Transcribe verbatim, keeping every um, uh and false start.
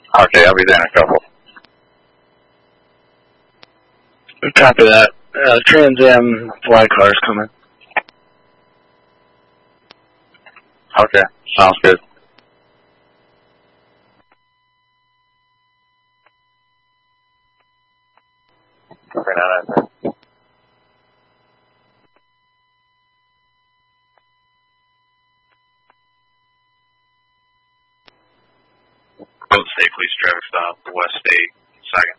Okay, I'll be there in a couple. Copy that. Uh, Trans Am fly car's coming. Okay, sounds good. Okay, now that's it. Boat State Police traffic stop, West State, second.